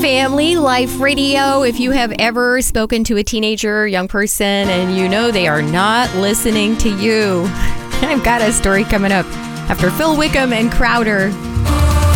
Family Life Radio. If you have ever spoken to a teenager, young person, and you know they are not listening to you, I've got a story coming up after Phil Wickham and Crowder.